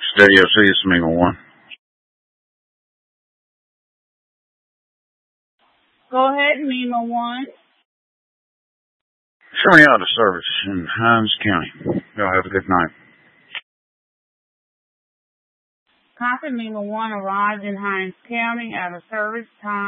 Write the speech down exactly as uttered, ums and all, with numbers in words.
Steady O C, it's Mima one. Go ahead, Mima one. Show me out of service in Hinds County. Y'all have a good night. Copy, Mima one arrived in Hinds County at a service time.